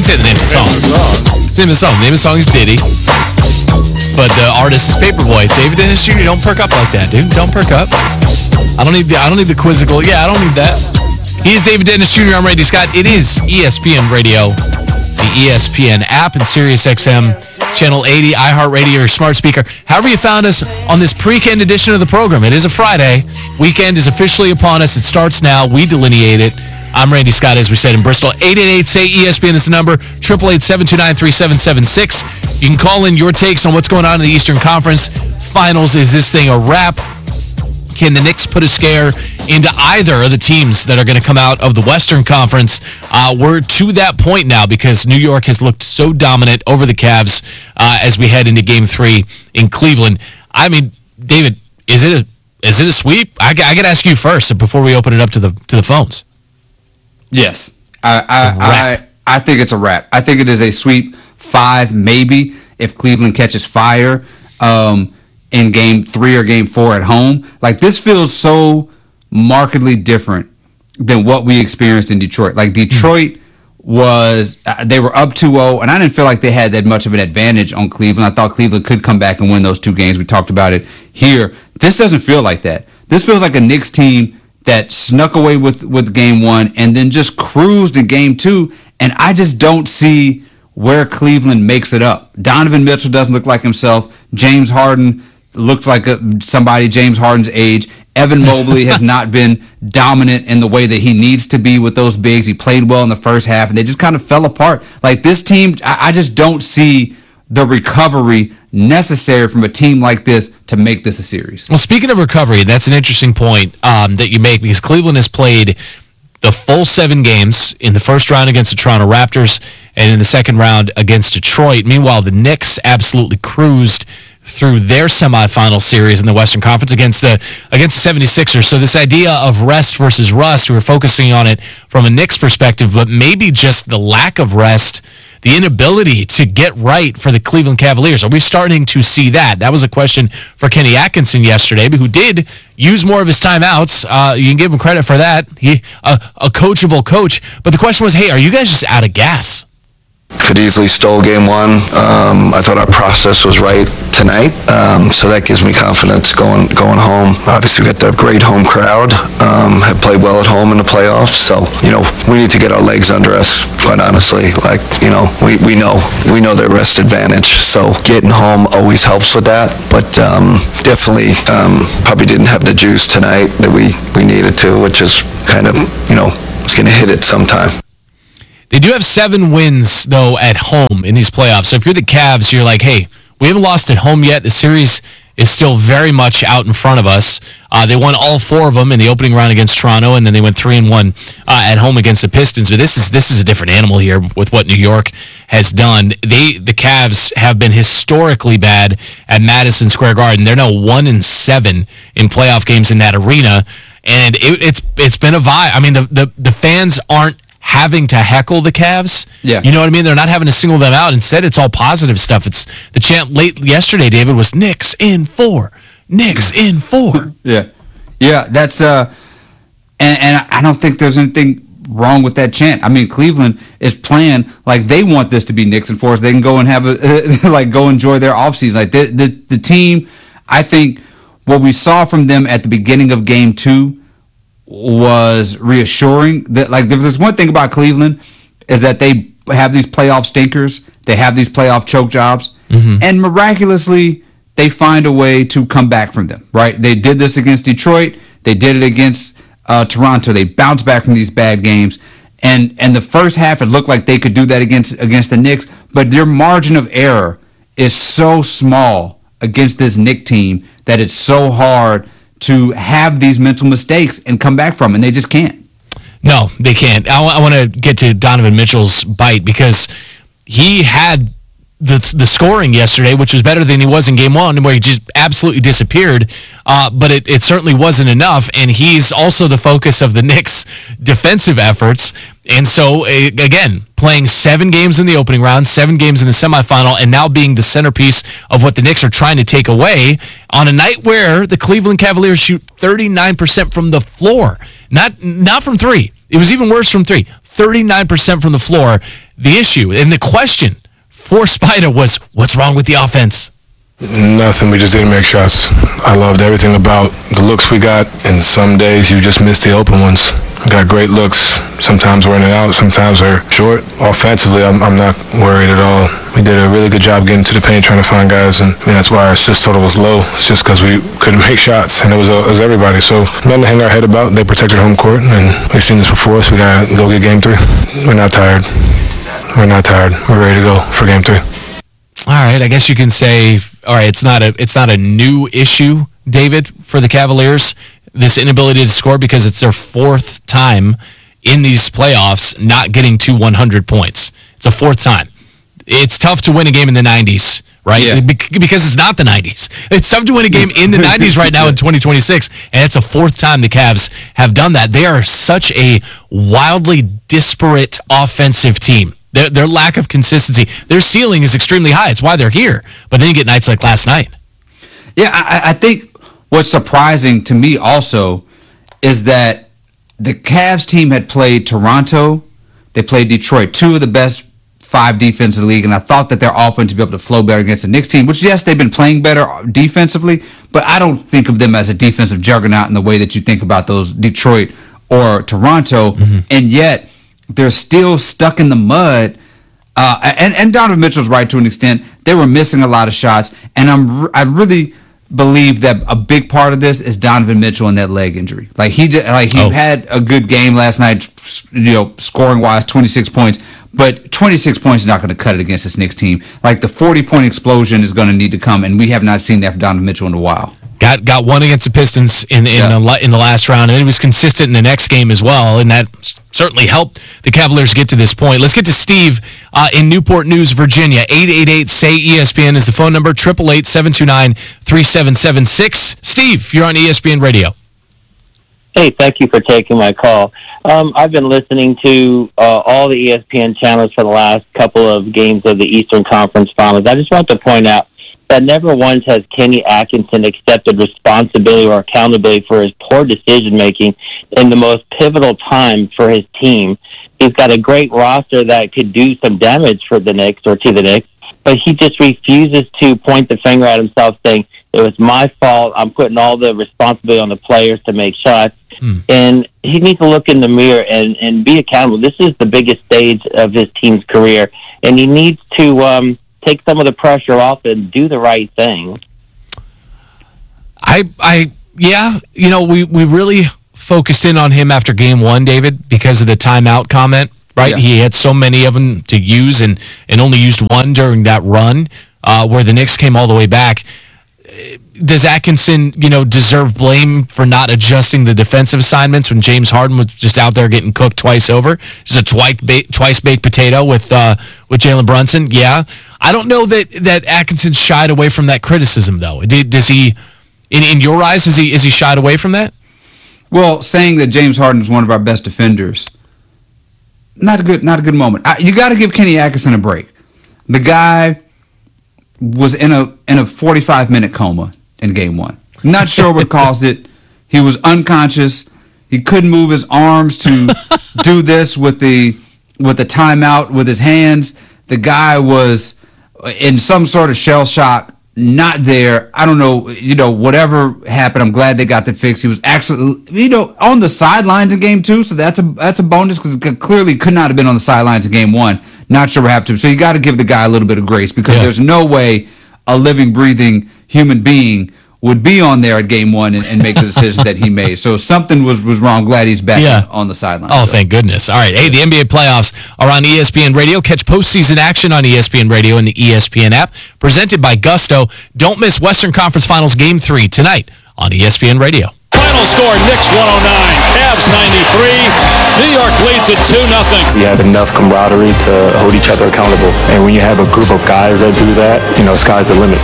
say the name of the song. It's the name of the song. The name of the song is Diddy. But the artist is Paperboy. David Dennis Jr., don't perk up like that, dude. Don't perk up. I don't need the quizzical. Yeah, I don't need that. He is David Dennis Jr. I'm Randy Scott. It is ESPN Radio, the ESPN app, and SiriusXM Channel 80, iHeartRadio, your smart speaker. However you found us on this pre-weekend edition of the program. It is a Friday. Weekend is officially upon us. It starts now. We delineate it. I'm Randy Scott, as we said, in Bristol. 888-SAY-ESPN is the number. 888-729-3776. You can call in your takes on what's going on in the Eastern Conference Finals. Is this thing a wrap? Can the Knicks put a scare into either of the teams that are going to come out of the Western Conference? We're to that point now because New York has looked so dominant over the Cavs as we head into Game 3 in Cleveland. I mean, David, is it a sweep? I got to ask you first before we open it up to the phones. Yes, I think it's a wrap. I think it is a sweep 5, maybe, if Cleveland catches fire in Game 3 or Game 4 at home. Like, this feels so markedly different than what we experienced in Detroit. Like, Detroit they were up 2-0, and I didn't feel like they had that much of an advantage on Cleveland. I thought Cleveland could come back and win those 2 games. We talked about it here. This doesn't feel like that. This feels like a Knicks team that snuck away with Game 1 and then just cruised in Game 2, and I just don't see where Cleveland makes it up. Donovan Mitchell doesn't look like himself. James Harden looks like somebody James Harden's age. Evan Mobley has not been dominant in the way that he needs to be with those bigs. He played well in the first half, and they just kind of fell apart. Like, this team, I just don't see the recovery necessary from a team like this to make this a series. Well, speaking of recovery, that's an interesting point that you make, because Cleveland has played the full 7 games in the first round against the Toronto Raptors and in the second round against Detroit. Meanwhile, the Knicks absolutely cruised through their semifinal series in the Western Conference against the 76ers. So this idea of rest versus rust, we were focusing on it from a Knicks perspective, but maybe just the lack of rest, the inability to get right for the Cleveland Cavaliers. Are we starting to see that? That was a question for Kenny Atkinson yesterday, who did use more of his timeouts. You can give him credit for that. He a coachable coach. But the question was, hey, are you guys just out of gas? Could easily stole Game 1. I thought our process was right tonight, so that gives me confidence going home. Obviously, we got the great home crowd. Have played well at home in the playoffs, so we need to get our legs under us. Quite honestly, we know their rest advantage, so getting home always helps with that. But definitely, probably didn't have the juice tonight that we needed to, which is kind of it's going to hit it sometime. They do have 7 wins, though, at home in these playoffs. So if you're the Cavs, you're like, hey, we haven't lost at home yet. The series is still very much out in front of us. They won all 4 of them in the opening round against Toronto, and then they went 3-1 at home against the Pistons. But this is a different animal here with what New York has done. The Cavs have been historically bad at Madison Square Garden. They're now 1-7 in playoff games in that arena, and it's been a vibe. I mean, the fans aren't having to heckle the Cavs. Yeah. You know what I mean? They're not having to single them out. Instead, it's all positive stuff. It's the chant late yesterday, David, was Knicks in 4. Knicks in 4. Yeah. Yeah, that's and I don't think there's anything wrong with that chant. I mean, Cleveland is playing like they want this to be Knicks in 4 so they can go and have go enjoy their offseason. Like the team, I think what we saw from them at the beginning of Game 2 was reassuring. That like there's one thing about Cleveland is that they have these playoff stinkers, they have these playoff choke jobs, and miraculously they find a way to come back from them. Right? They did this against Detroit, they did it against Toronto. They bounced back from these bad games, and the first half it looked like they could do that against the Knicks, but their margin of error is so small against this Knicks team that it's so hard to have these mental mistakes and come back from, and they just can't. No, they can't. I want to get to Donovan Mitchell's bite because he had the scoring yesterday, which was better than he was in Game 1, where he just absolutely disappeared. But it certainly wasn't enough, and he's also the focus of the Knicks' defensive efforts. And so, again, playing 7 games in the opening round, 7 games in the semifinal, and now being the centerpiece of what the Knicks are trying to take away on a night where the Cleveland Cavaliers shoot 39% from the floor. Not from 3. It was even worse from 3. 39% from the floor. The issue and the question for Spida was, what's wrong with the offense? Nothing. We just didn't make shots. I loved everything about the looks we got, and some days you just miss the open ones. We got great looks. Sometimes we're in and out. Sometimes they're short. Offensively, I'm not worried at all. We did a really good job getting to the paint, trying to find guys, and that's why our assist total was low. It's just because we couldn't make shots, and it was everybody. So nothing to hang our head about. They protected home court, and we've seen this before, so we got to go get game 3. We're not tired. We're not tired. We're ready to go for game 3. All right, I guess you can say, all right, it's not a new issue, David, for the Cavaliers, this inability to score, because it's their 4th time in these playoffs not getting to 100 points. It's a 4th time. It's tough to win a game in the 90s, right? Yeah. Because it's not the 90s. It's tough to win a game in the 90s right now in 2026, and it's a 4th time the Cavs have done that. They are such a wildly disparate offensive team. Their lack of consistency, their ceiling is extremely high. It's why they're here. But then you get nights like last night. Yeah, I think what's surprising to me also is that the Cavs team had played Toronto, they played Detroit, 2 of the best 5 defenses in the league, and I thought that their offense would be able to flow better against the Knicks team, which, yes, they've been playing better defensively, but I don't think of them as a defensive juggernaut in the way that you think about those Detroit or Toronto, and yet they're still stuck in the mud. And Donovan Mitchell's right to an extent. They were missing a lot of shots, and I really believe that a big part of this is Donovan Mitchell and that leg injury. He had a good game last night, scoring wise, 26 points. But 26 points is not going to cut it against this Knicks team. The 40-point explosion is going to need to come, and we have not seen that from Donovan Mitchell in a while. Got one against the Pistons in the last round, and it was consistent in the next game as well, and that certainly helped the Cavaliers get to this point. Let's get to Steve in Newport News, Virginia. 888-SAY-ESPN is the phone number, 888-729-3776. Steve, you're on ESPN Radio. Hey, thank you for taking my call. I've been listening to all the ESPN channels for the last couple of games of the Eastern Conference Finals. I just want to point out that never once has Kenny Atkinson accepted responsibility or accountability for his poor decision-making in the most pivotal time for his team. He's got a great roster that could do some damage for the Knicks or to the Knicks, but he just refuses to point the finger at himself, saying, it was my fault, I'm putting all the responsibility on the players to make shots. And he needs to look in the mirror and be accountable. This is the biggest stage of his team's career, and he needs to take some of the pressure off and do the right thing. We really focused in on him after game 1, David, because of the timeout comment, right? Yeah. He had so many of them to use and only used one during that run where the Knicks came all the way back. Does Atkinson, deserve blame for not adjusting the defensive assignments when James Harden was just out there getting cooked twice over? Just a twice baked potato with Jalen Brunson. Yeah, I don't know that Atkinson shied away from that criticism though. Does he? In your eyes, is he shied away from that? Well, saying that James Harden is one of our best defenders, not a good moment. You got to give Kenny Atkinson a break. The guy was in a 45-minute coma in game 1. Not sure what caused it. He was unconscious. He couldn't move his arms to do this with the timeout with his hands. The guy was in some sort of shell shock, not there. I don't know, whatever happened. I'm glad they got that fixed. He was actually, on the sidelines in game 2, so that's a bonus because clearly could not have been on the sidelines in game 1. Not sure what happened to him. So you got to give the guy a little bit of grace because there's no way a living, breathing human being would be on there at game 1 and make the decisions that he made. So something was wrong. Glad he's back on the sidelines. Oh, thank goodness. All right. Hey, the NBA playoffs are on ESPN Radio. Catch postseason action on ESPN Radio and the ESPN app. Presented by Gusto. Don't miss Western Conference Finals Game 3 tonight on ESPN Radio. Final score, Knicks 109, Cavs 93. New York leads it 2-0. We have enough camaraderie to hold each other accountable. And when you have a group of guys that do that, sky's the limit.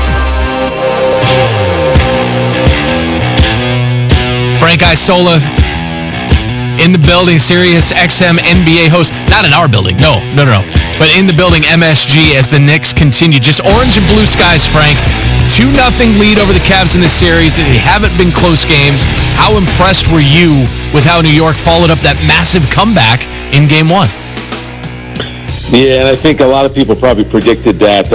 Frank Isola in the building, Sirius XM NBA host. Not in our building, no. But in the building, MSG, as the Knicks continue. Just orange and blue skies, Frank. 2-0 lead over the Cavs in this series. They haven't been close games. How impressed were you with how New York followed up that massive comeback in Game 1? Yeah, and I think a lot of people probably predicted that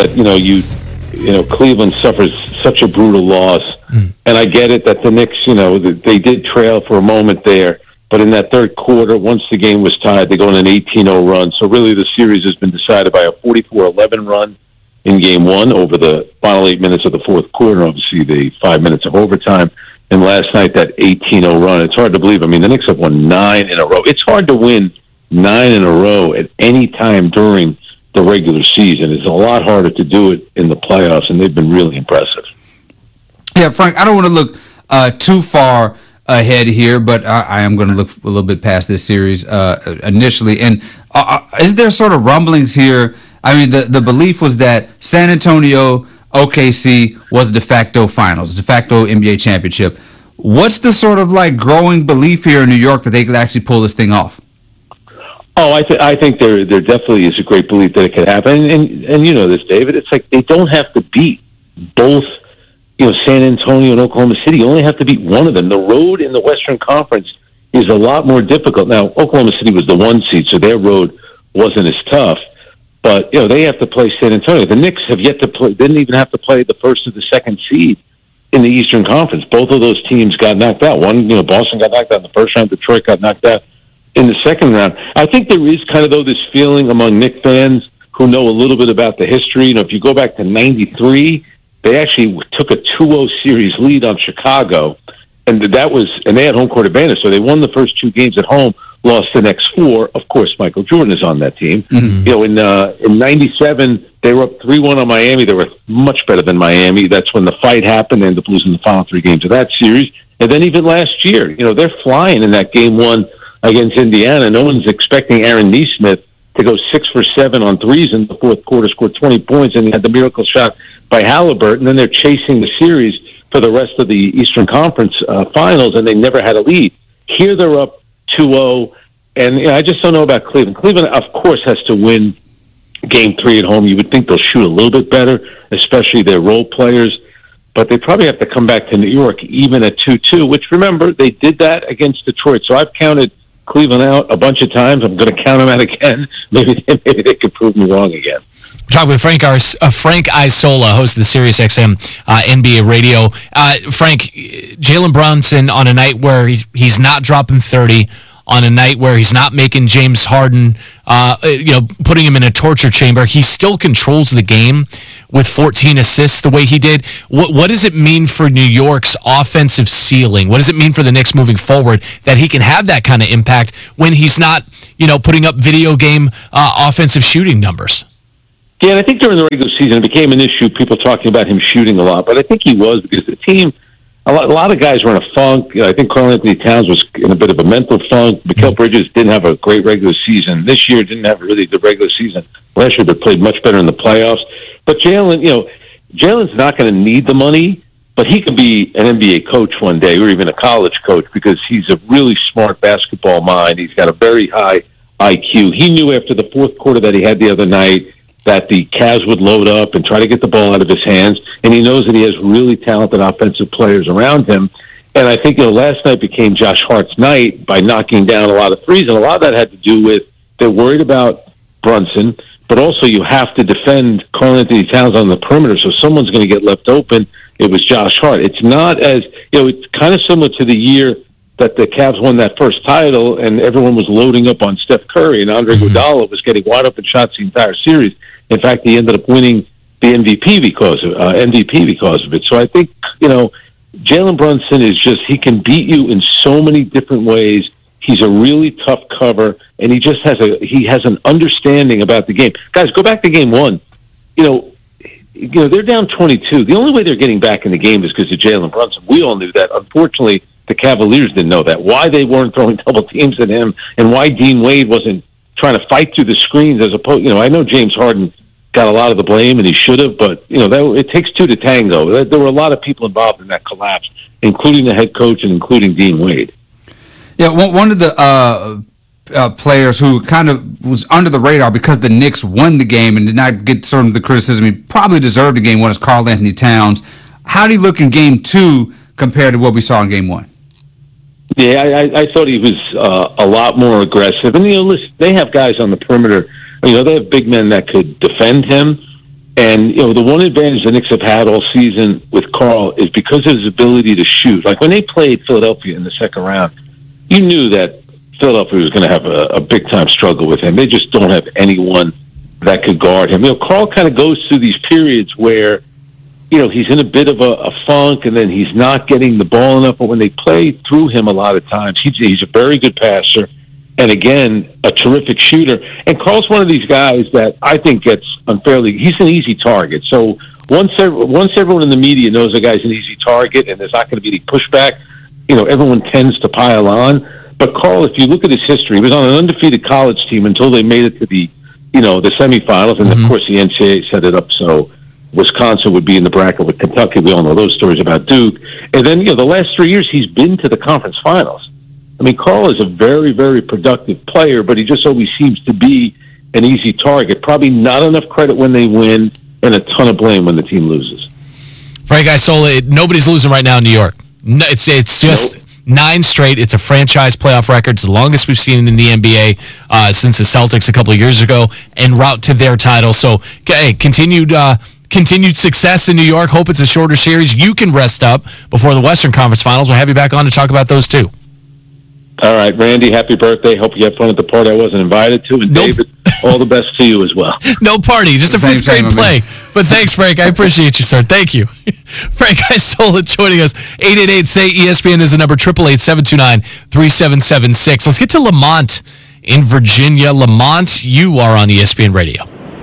Cleveland suffers such a brutal loss. And I get it that the Knicks, they did trail for a moment there. But in that third quarter, once the game was tied, they go on an 18-0 run. So really the series has been decided by a 44-11 run in game one over the final 8 minutes of the fourth quarter, obviously the 5 minutes of overtime. And last night, that 18-0 run, it's hard to believe. I mean, the Knicks have won 9 in a row. It's hard to win 9 in a row at any time during the regular season. It's a lot harder to do it in the playoffs, and they've been really impressive. Yeah, Frank, I don't want to look too far ahead here, but I am going to look a little bit past this series initially. And is there sort of rumblings here? I mean, the belief was that San Antonio, OKC was de facto finals, de facto NBA championship. What's the sort of like growing belief here in New York that they could actually pull this thing off? Oh, I think there definitely is a great belief that it could happen. And you know this, David. It's like they don't have to beat both, San Antonio and Oklahoma City. You only have to beat one of them. The road in the Western Conference is a lot more difficult. Now, Oklahoma City was the 1 seed, so their road wasn't as tough. But, they have to play San Antonio. The Knicks have yet to play, didn't even have to play the first or the second seed in the Eastern Conference. Both of those teams got knocked out. Boston got knocked out in the first round. Detroit got knocked out in the second round. I think there is kind of, this feeling among Knicks fans who know a little bit about the history. If you go back to 93, they actually took a 2-0 series lead on Chicago. And they had home court advantage. So they won the first 2 games at home, lost the next 4. Of course, Michael Jordan is on that team. Mm-hmm. In 97, they were up 3-1 on Miami. They were much better than Miami. That's when the fight happened. They ended up losing the final 3 games of that series. And then even last year, they're flying in that game 1 against Indiana. No one's expecting Aaron Nesmith to go 6 for 7 on threes in the fourth quarter, scored 20 points, and he had the miracle shot by Halliburton. And then they're chasing the series for the rest of the Eastern Conference finals, and they never had a lead. Here they're up 2-0, and I just don't know about Cleveland. Cleveland, of course, has to win Game 3 at home. You would think they'll shoot a little bit better, especially their role players, but they probably have to come back to New York even at 2-2, which, remember, they did that against Detroit. So I've counted Cleveland out a bunch of times. I'm going to count them out again. Maybe they could prove me wrong again. We're talking with Frank Isola, host of the SiriusXM NBA radio. Frank, Jalen Brunson on a night where he's not dropping 30, on a night where he's not making James Harden, putting him in a torture chamber, he still controls the game with 14 assists the way he did. What does it mean for New York's offensive ceiling? What does it mean for the Knicks moving forward that he can have that kind of impact when he's not, putting up video game offensive shooting numbers? Yeah, and I think during the regular season it became an issue, people talking about him shooting a lot, but I think he was because the team, a lot of guys were in a funk. I think Karl-Anthony Towns was in a bit of a mental funk. Mikal Bridges didn't have a great regular season. This year didn't have a really good regular season. Last year they played much better in the playoffs. But Jalen's not going to need the money, but he can be an NBA coach one day or even a college coach because he's a really smart basketball mind. He's got a very high IQ. He knew after the fourth quarter that he had the other night that the Cavs would load up and try to get the ball out of his hands, and he knows that he has really talented offensive players around him. And I think last night became Josh Hart's night by knocking down a lot of threes, and a lot of that had to do with they're worried about Brunson, but also you have to defend Karl-Anthony Towns on the perimeter, so someone's going to get left open. It was Josh Hart. It's not as, it's kind of similar to the year that the Cavs won that first title and everyone was loading up on Steph Curry and Andre Iguodala was getting wide open shots the entire series. In fact, he ended up winning the MVP because of it. So I think, Jalen Brunson is he can beat you in so many different ways. He's a really tough cover, and he just has an understanding about the game. Guys, go back to game 1. They're down 22. The only way they're getting back in the game is because of Jalen Brunson. We all knew that. Unfortunately, the Cavaliers didn't know that. Why they weren't throwing double teams at him, and why Dean Wade wasn't trying to fight through the screens as opposed. I know James Harden got a lot of the blame, and he should have, but it takes 2 to tango. There were a lot of people involved in that collapse, including the head coach and including Dean Wade. Yeah, one of the players who kind of was under the radar because the Knicks won the game and did not get sort of the criticism he probably deserved in game 1 is Karl-Anthony Towns. How did he look in game 2 compared to what we saw in game 1? Yeah, I thought he was a lot more aggressive. And, listen, they have guys on the perimeter They have big men that could defend him. And, the one advantage the Knicks have had all season with Karl is because of his ability to shoot. Like when they played Philadelphia in the second round, you knew that Philadelphia was going to have a big-time struggle with him. They just don't have anyone that could guard him. Karl kind of goes through these periods where, he's in a bit of a funk, and then he's not getting the ball enough. But when they play through him a lot of times, he's a very good passer. And again, a terrific shooter. And Karl's one of these guys that I think gets unfairly. He's an easy target. So once everyone in the media knows a guy's an easy target, and there's not going to be any pushback, everyone tends to pile on. But Karl, if you look at his history, he was on an undefeated college team until they made it to the semifinals, and of course the NCAA set it up so Wisconsin would be in the bracket with Kentucky. We all know those stories about Duke. And then the last 3 years he's been to the conference finals. I mean, Karl is a very, very productive player, but he just always seems to be an easy target. Probably not enough credit when they win and a ton of blame when the team loses. Frank Isola, nobody's losing right now in New York. No, it's just 9 straight. It's a franchise playoff record. It's the longest we've seen in the NBA since the Celtics a couple of years ago, en route to their title. So, hey, continued success in New York. Hope it's a shorter series. You can rest up before the Western Conference Finals. We'll have you back on to talk about those too. All right, Randy, happy birthday. Hope you had fun at the party I wasn't invited to. And David, all the best to you as well. No party, just a fifth grade play. But thanks, Frank. I appreciate you, sir. Thank you. Frank Isola joining us. 888-SAY-ESPN is the number, 888-729-3776. Let's get to Lamont in Virginia. Lamont, you are on ESPN Radio.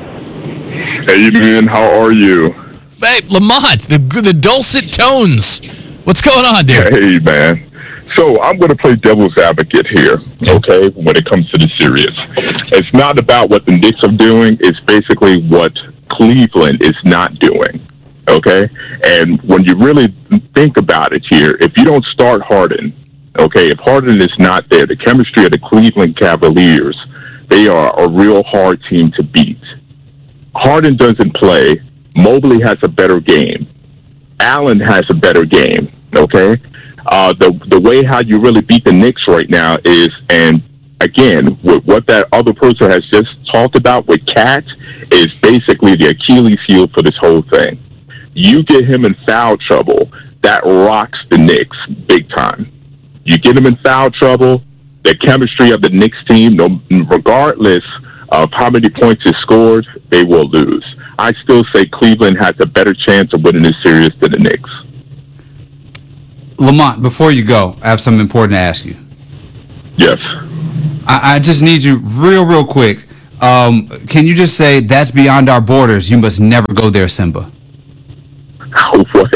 Hey, man, how are you? Hey, Lamont, the dulcet tones. What's going on, dude? Hey, man. So I'm going to play devil's advocate here, okay, when it comes to the series. It's not about what the Knicks are doing. It's basically what Cleveland is not doing, okay? And when you really think about it here, if you don't start Harden, okay, if Harden is not there, the chemistry of the Cleveland Cavaliers, they are a real hard team to beat. Harden doesn't play. Mobley has a better game. Allen has a better game, okay? The way how you really beat the Knicks right now is, and again, with what that other person has just talked about with Cat, is basically the Achilles heel for this whole thing. You get him in foul trouble, that rocks the Knicks big time. You get him in foul trouble, the chemistry of the Knicks team, regardless of how many points is scored, they will lose. I still say Cleveland has a better chance of winning this series than the Knicks. Lamont, before you go, I have something important to ask you. Yes. I just need you real quick. Can you just say, that's beyond our borders, you must never go there, Simba? What?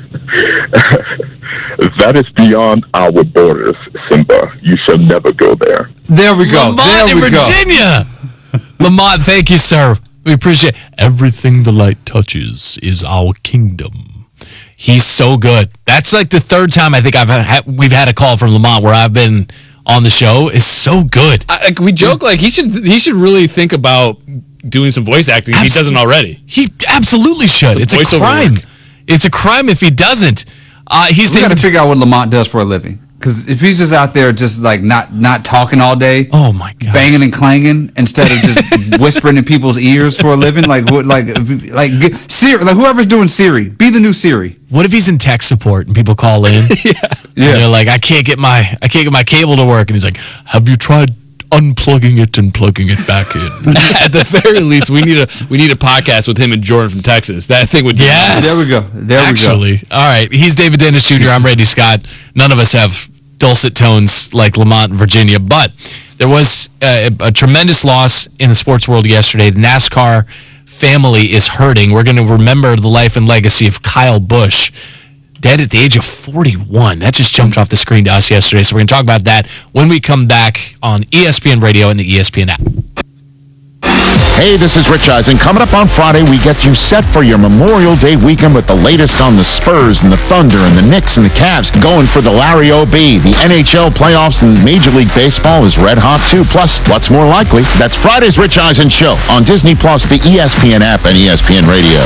That is beyond our borders, Simba. You shall never go there. There we go. Lamont in Virginia. Lamont, thank you, sir. We appreciate it. Everything the light touches is our kingdom. He's so good. That's like the third time I think we've had a call from Lamont where I've been on the show. Is so good. We joke like he should really think about doing some voice acting if he doesn't already. He absolutely should. It's a crime. It's a crime if he doesn't. We got to figure out what Lamont does for a living. Because if he's just out there just like not talking all day, oh my god, banging and clanging instead of just whispering in people's ears for a living, like Siri, like whoever's doing Siri, be the new Siri. What if he's in tech support and people call in? Yeah. And they're like, I can't get my cable to work, and he's like, have you tried unplugging it and plugging it back in? At the very least, we need a podcast with him and Jordan from Texas. That thing would. Yes. There we go. Actually, all right. He's David Dennis Jr. I'm Randy Scott. None of us have dulcet tones like Lamont in Virginia, but there was a tremendous loss in the sports world yesterday. The NASCAR family is hurting. We're going to remember the life and legacy of Kyle Busch, dead at the age of 41. That just jumped off the screen to us yesterday, so we're going to talk about that when we come back on ESPN Radio and the ESPN app. Hey, this is Rich Eisen. Coming up on Friday, we get you set for your Memorial Day weekend with the latest on the Spurs and the Thunder and the Knicks and the Cavs going for the Larry O.B. The NHL playoffs and Major League Baseball is red hot too. Plus, what's more likely? That's Friday's Rich Eisen Show on Disney Plus, the ESPN app, and ESPN Radio.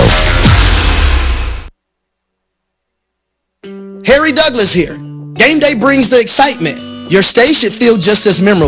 Harry Douglas here. Game day brings the excitement. Your stay should feel just as memorable.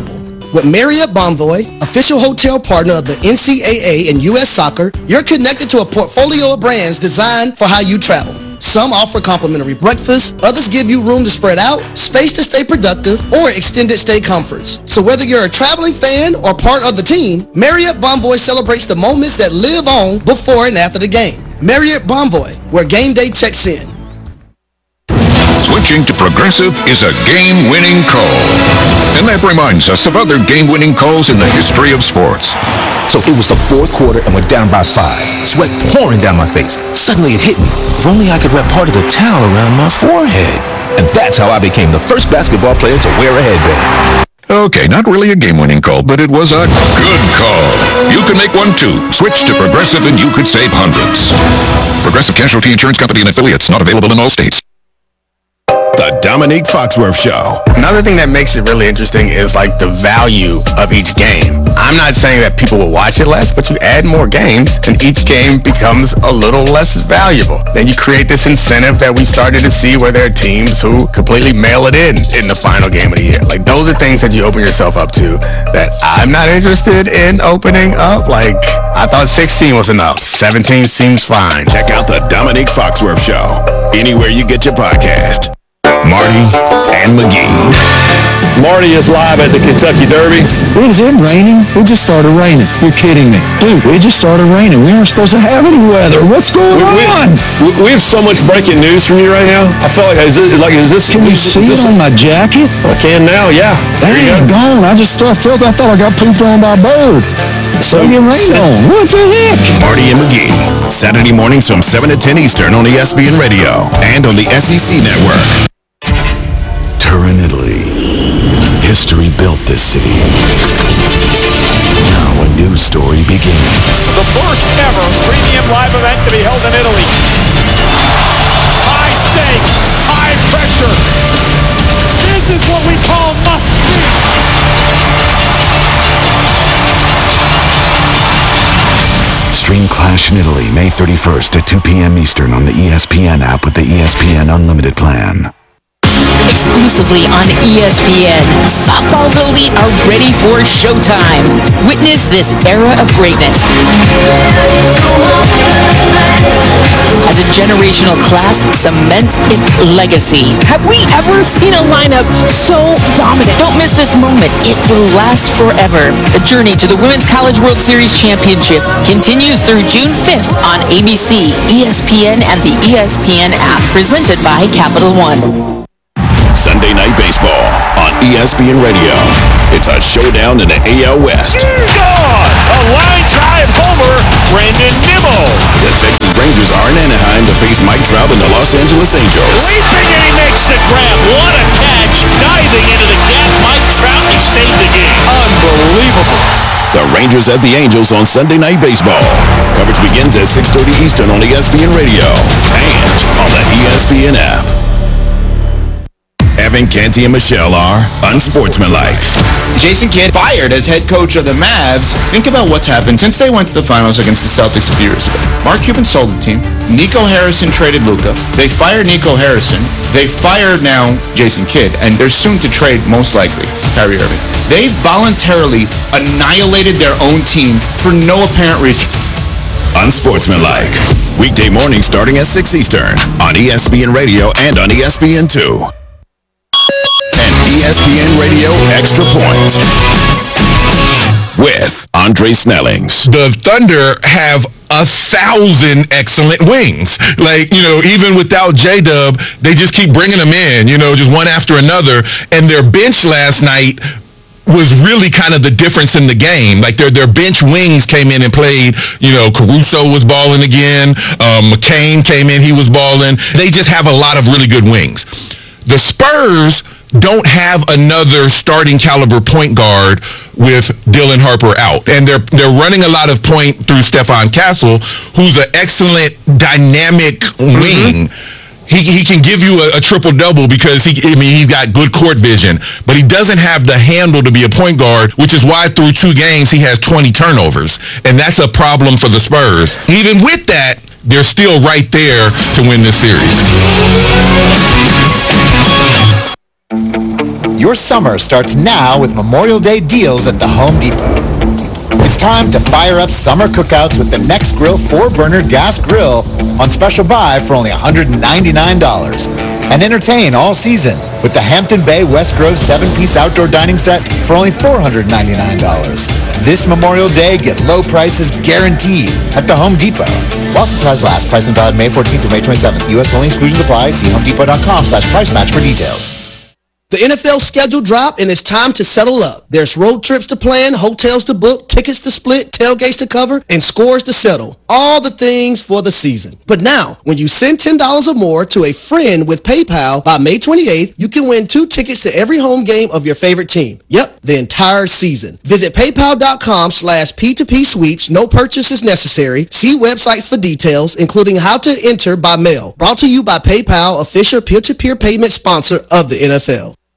With Marriott Bonvoy, official hotel partner of the NCAA and U.S. Soccer, you're connected to a portfolio of brands designed for how you travel. Some offer complimentary breakfast, others give you room to spread out, space to stay productive, or extended stay comforts. So whether you're a traveling fan or part of the team, Marriott Bonvoy celebrates the moments that live on before and after the game. Marriott Bonvoy, where game day checks in. Switching to Progressive is a game-winning call. And that reminds us of other game-winning calls in the history of sports. So it was the fourth quarter and we're down by 5. Sweat pouring down my face. Suddenly it hit me. If only I could wrap part of the towel around my forehead. And that's how I became the first basketball player to wear a headband. Okay, not really a game-winning call, but it was a good call. You can make one too. Switch to Progressive and you could save hundreds. Progressive Casualty Insurance Company and affiliates, not available in all states. The Dominique Foxworth Show. Another thing that makes it really interesting is like the value of each game. I'm not saying that people will watch it less, but you add more games and each game becomes a little less valuable. Then you create this incentive that we've started to see where there are teams who completely mail it in the final game of the year. Like those are things that you open yourself up to that I'm not interested in opening up. Like I thought 16 was enough. 17 seems fine. Check out the Dominique Foxworth Show anywhere you get your podcast. Marty and McGee. Marty is live at the Kentucky Derby. Is it raining? It just started raining. You're kidding me. Dude, it just started raining. We aren't supposed to have any weather. What's going on? We have so much breaking news from you right now. I feel like, is this... Can you see it on my jacket? I can now, yeah. Dang, gone. I thought I got pooped on by a bird. So get rain on. What the heck? Marty and McGee. Saturday mornings from 7 to 10 Eastern on ESPN Radio and on the SEC Network. Turin, Italy. History built this city. Now a new story begins. The first ever premium live event to be held in Italy. High stakes, high pressure. This is what we call must-see. Stream Clash in Italy, May 31st at 2 p.m. Eastern on the ESPN app with the ESPN Unlimited plan. Exclusively on ESPN, Softball's Elite are ready for showtime. Witness this era of greatness as a generational class cements its legacy. Have we ever seen a lineup so dominant? Don't miss this moment. It will last forever. The journey to the Women's College World Series Championship continues through June 5th on ABC, ESPN, and the ESPN app, presented by Capital One. Sunday Night Baseball on ESPN Radio. It's a showdown in the AL West. Gone! A line drive homer, Brandon Nimmo. The Texas Rangers are in Anaheim to face Mike Trout and the Los Angeles Angels. Leaping and he makes the grab. What a catch. Diving into the gap. Mike Trout, he saved the game. Unbelievable. The Rangers at the Angels on Sunday Night Baseball. Coverage begins at 6:30 Eastern on ESPN Radio and on the ESPN app. Evan Canty and Michelle are unsportsmanlike. Jason Kidd fired as head coach of the Mavs. Think about what's happened since they went to the finals against the Celtics a few years ago. Mark Cuban sold the team. Nico Harrison traded Luka. They fired Nico Harrison. They fired now Jason Kidd, and they're soon to trade, most likely, Kyrie Irving. They voluntarily annihilated their own team for no apparent reason. Unsportsmanlike. Weekday morning starting at 6 Eastern on ESPN Radio and on ESPN2. And ESPN Radio Extra Point with Andre Snellings. The Thunder have 1,000 excellent wings. Like, even without J-Dub, they just keep bringing them in, just one after another. And their bench last night was really kind of the difference in the game. Like their bench wings came in and played, Caruso was balling again. McCain came in, he was balling. They just have a lot of really good wings. The Spurs don't have another starting caliber point guard with Dylan Harper out. And they're running a lot of point through Stephon Castle, who's an excellent dynamic wing. He can give you a triple-double because he's got good court vision, but he doesn't have the handle to be a point guard, which is why through 2 games he has 20 turnovers. And that's a problem for the Spurs. Even with that, they're still right there to win this series. Your summer starts now with Memorial Day deals at the Home Depot. It's time to fire up summer cookouts with the Next Grill 4-burner gas grill on special buy for only $199. And entertain all season with the Hampton Bay West Grove 7-piece outdoor dining set for only $499. This Memorial Day, get low prices guaranteed at the Home Depot. While supplies last, price and valid May 14th through May 27th. U.S. only, exclusions apply. See homedepot.com/price match for details. The NFL schedule dropped and it's time to settle up. There's road trips to plan, hotels to book, tickets to split, tailgates to cover, and scores to settle. All the things for the season. But now, when you send $10 or more to a friend with PayPal by May 28th, you can win 2 tickets to every home game of your favorite team. Yep, the entire season. Visit paypal.com/P2P sweeps. No purchase is necessary. See websites for details, including how to enter by mail. Brought to you by PayPal, official peer-to-peer payment sponsor of the NFL.